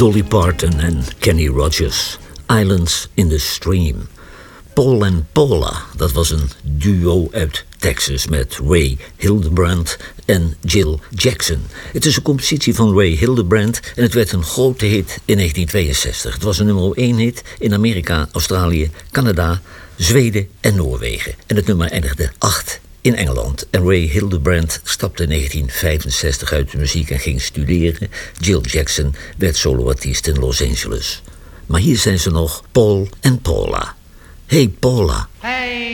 Dolly Parton en Kenny Rogers. Islands in the Stream. Paul en Paula, dat was een duo uit Texas met Ray Hildebrand en Jill Jackson. Het is een compositie van Ray Hildebrand en het werd een grote hit in 1962. Het was een nummer 1 hit in Amerika, Australië, Canada, Zweden en Noorwegen. En het nummer eindigde 8 in Engeland. En Ray Hildebrand stapte in 1965 uit de muziek en ging studeren. Jill Jackson werd soloartiest in Los Angeles. Maar hier zijn ze nog, Paul en Paula. Hey Paula. Hey